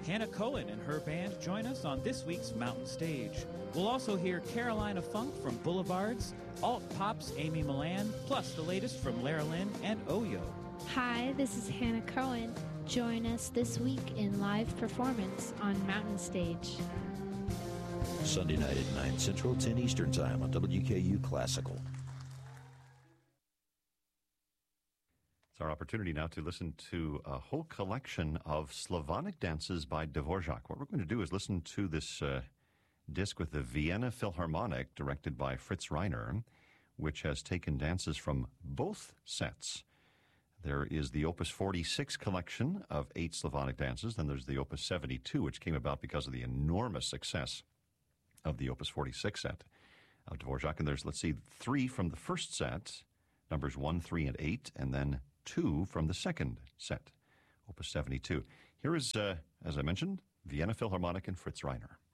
Hannah Cohen and her band join us on this week's Mountain Stage. We'll also hear Carolina Funk from Boulevards, Alt Pop's Amy Millan, plus the latest from Lara Lynn and Oyo. Hi, this is Hannah Cohen. Join us this week in live performance on Mountain Stage. Sunday night at 9 Central, 10 Eastern Time on WKU Classical. It's our opportunity now to listen to a whole collection of Slavonic dances by Dvorak. What we're going to do is listen to this disc with the Vienna Philharmonic, directed by Fritz Reiner, which has taken dances from both sets. There is the Opus 46 collection of 8 Slavonic dances. Then there's the Opus 72, which came about because of the enormous success of the Opus 46 set of Dvorak. And there's, 3 from the first set, numbers 1, 3, and 8, and then 2 from the second set, Opus 72. Here is, as I mentioned, Vienna Philharmonic and Fritz Reiner.